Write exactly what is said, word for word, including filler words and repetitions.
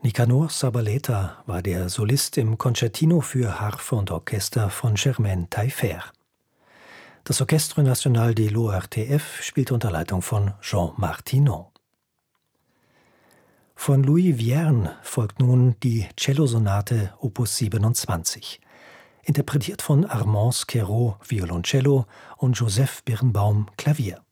Nicanor Zabaleta war der Solist im Concertino für Harfe und Orchester von Germaine Taillefer. Das Orchestre National de l'O R T F spielte unter Leitung von Jean Martineau. Von Louis Vierne folgt nun die Cellosonate Opus siebenundzwanzig, interpretiert von Armand Querot, Violoncello und Joseph Birnbaum, Klavier.